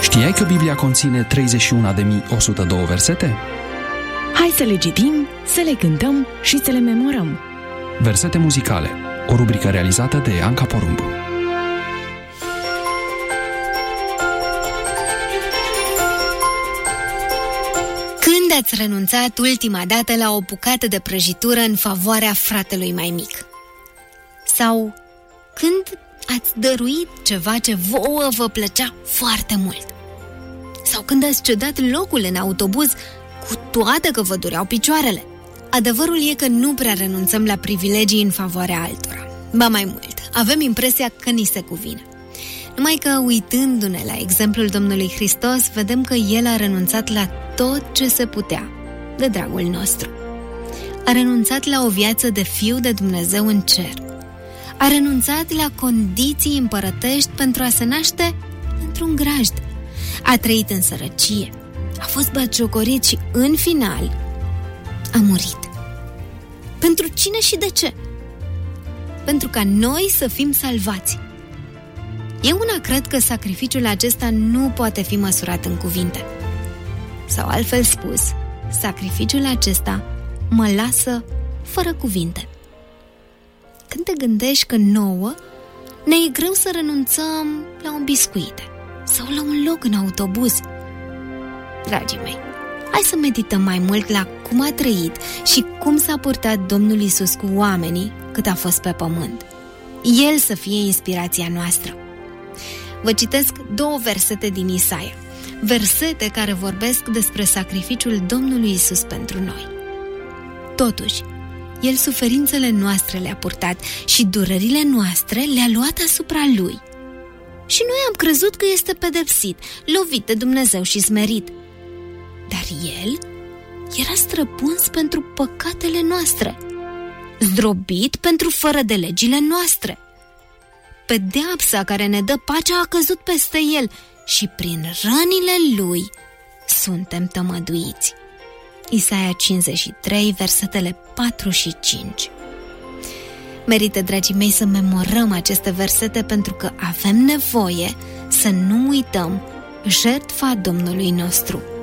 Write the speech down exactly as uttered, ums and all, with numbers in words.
Știai că Biblia conține treizeci și unu de mii o sută doi versete? Hai să le citim, să le cântăm și să le memorăm. Versete muzicale, o rubrică realizată de Anca Porumb. Când ați renunțat ultima dată la o bucată de prăjitură în favoarea fratelui mai mic? Sau când ați dăruit ceva ce vouă vă plăcea foarte mult? Sau când ați cedat locul în autobuz, cu toate că vă dureau picioarele? Adevărul e că nu prea renunțăm la privilegii în favoarea altora. Ba mai mult, avem impresia că ni se cuvine. Numai că, uitându-ne la exemplul Domnului Hristos, vedem că El a renunțat la tot ce se putea de dragul nostru. A renunțat la o viață de fiu de Dumnezeu în cer. A renunțat la condiții împărătești pentru a se naște într-un grajd. A trăit în sărăcie, a fost batjocorit și, în final, a murit. Pentru cine și de ce? Pentru ca noi să fim salvați. Eu una cred că sacrificiul acesta nu poate fi măsurat în cuvinte. Sau altfel spus, sacrificiul acesta mă lasă fără cuvinte. Când te gândești că nouă ne e greu să renunțăm la un biscuite sau la un loc în autobuz. Dragii mei, hai să medităm mai mult la cum a trăit și cum s-a purtat Domnul Iisus cu oamenii cât a fost pe pământ. El să fie inspirația noastră. Vă citesc două versete din Isaia, versete care vorbesc despre sacrificiul Domnului Iisus pentru noi. Totuși, El suferințele noastre le-a purtat și durerile noastre le-a luat asupra Lui. Și noi am crezut că este pedepsit, lovit de Dumnezeu și smerit. Dar El era străpuns pentru păcatele noastre, zdrobit pentru fără de legile noastre. Pedeapsa care ne dă pacea a căzut peste El și prin rănile Lui suntem tămăduiți. Isaia cincizeci și trei, versetele patru și cinci. Merită, dragii mei, să memorăm aceste versete pentru că avem nevoie să nu uităm jertfa Domnului nostru.